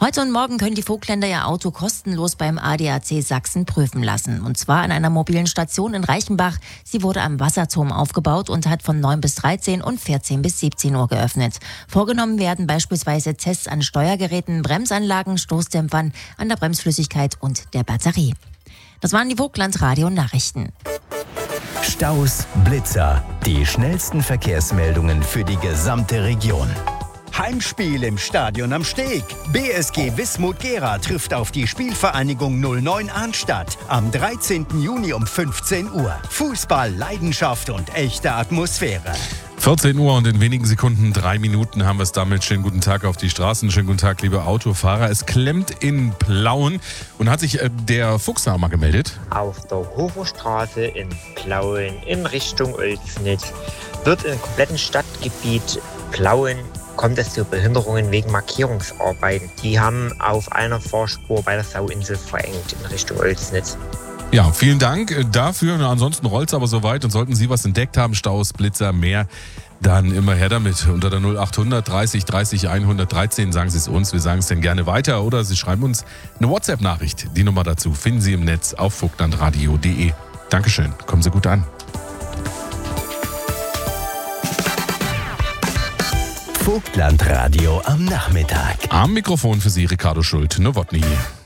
Heute und morgen können die Vogtländer ihr Auto kostenlos beim ADAC Sachsen prüfen lassen. Und zwar an einer mobilen Station in Reichenbach. Sie wurde am Wasserturm aufgebaut und hat von 9 bis 13 und 14 bis 17 Uhr geöffnet. Vorgenommen werden beispielsweise Tests an Steuergeräten, Bremsanlagen, Stoßdämpfern, an der Bremsflüssigkeit und der Batterie. Das waren die Vogtland-Radio-Nachrichten. Staus, Blitzer, die schnellsten Verkehrsmeldungen für die gesamte Region. Heimspiel im Stadion am Steg. BSG Wismut Gera trifft auf die Spielvereinigung 09 Arnstadt am 13. Juni um 15 Uhr. Fußball, Leidenschaft und echte Atmosphäre. 14 Uhr und in wenigen Sekunden, 3 Minuten haben wir es damit. Schönen guten Tag auf die Straßen. Schönen guten Tag, liebe Autofahrer. Es klemmt in Plauen und hat sich der Fuchs da mal gemeldet. Auf der Hoferstraße in Plauen in Richtung Oelsnitz wird im kompletten Stadtgebiet Plauen kommt es zu Behinderungen wegen Markierungsarbeiten. Die haben auf einer Fahrspur bei der Sauinsel verengt in Richtung Oelsnitz. Ja, vielen Dank dafür. Ansonsten rollt es aber soweit und sollten Sie was entdeckt haben, Staus, Blitzer, mehr, dann immer her damit. Unter der 0800 30 30 113 sagen Sie es uns. Wir sagen es dann gerne weiter oder Sie schreiben uns eine WhatsApp-Nachricht. Die Nummer dazu finden Sie im Netz auf vogtlandradio.de. Dankeschön, kommen Sie gut an. Vogtlandradio am Nachmittag. Am Mikrofon für Sie Ricardo Schult-Nowotny.